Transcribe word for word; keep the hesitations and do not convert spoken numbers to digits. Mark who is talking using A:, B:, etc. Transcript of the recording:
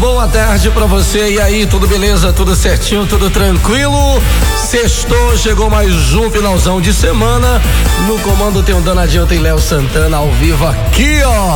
A: boa tarde pra você. E aí, tudo beleza? Tudo certinho? Tudo tranquilo? Sextou, chegou mais um finalzão de semana. No comando tem o Danadinho, tem Léo Santana ao vivo aqui, ó.